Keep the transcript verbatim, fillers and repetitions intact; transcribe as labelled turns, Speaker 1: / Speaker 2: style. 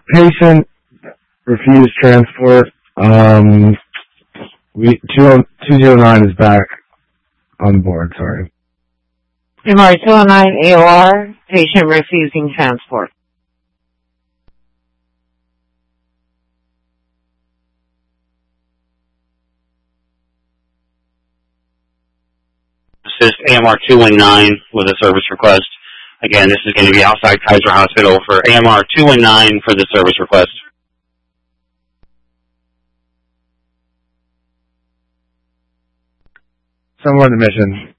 Speaker 1: patient refused transport. Um, we two zero nine is back on board. Sorry.
Speaker 2: M R two oh nine A O R, patient refusing transport.
Speaker 3: This is A M R two one nine with a service request. Again, this is going to be outside Kaiser Hospital for A M R two one nine for the service request.
Speaker 1: Somewhere in the mission.